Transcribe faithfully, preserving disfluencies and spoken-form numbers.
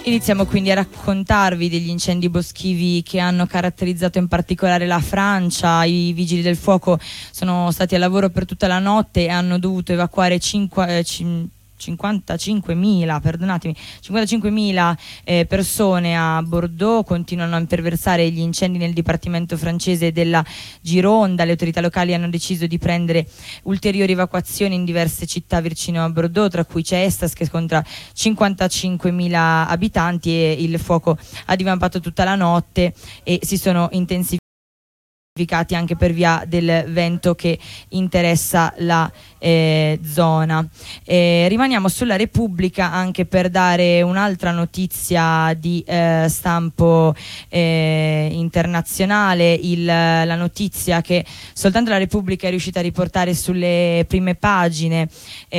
Iniziamo quindi a raccontarvi degli incendi boschivi che hanno caratterizzato in particolare la Francia. I vigili del fuoco sono stati a lavoro per tutta la notte e hanno dovuto evacuare cinque, cin, cinquantacinquemila, perdonatemi, cinquantacinquemila eh, persone a Bordeaux. Continuano a imperversare gli incendi nel dipartimento francese della Gironda. Le autorità locali hanno deciso di prendere ulteriori evacuazioni in diverse città vicino a Bordeaux, tra cui Cestas, che conta cinquantacinquemila abitanti, e il fuoco ha divampato tutta la notte e si sono intensificati anche per via del vento che interessa la eh, zona. Eh, rimaniamo sulla Repubblica anche per dare un'altra notizia di eh, stampo eh, internazionale. Il, la notizia che soltanto la Repubblica è riuscita a riportare sulle prime pagine eh,